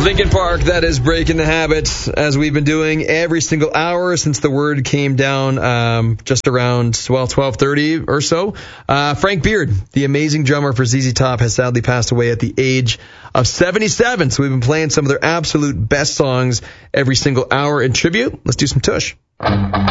Linkin Park, that is Breaking the Habit, as we've been doing every single hour since the word came down just around, 12:30 or so. Frank Beard, the amazing drummer for ZZ Top, has sadly passed away at the age of 77. So we've been playing some of their absolute best songs every single hour in tribute. Let's do some tush.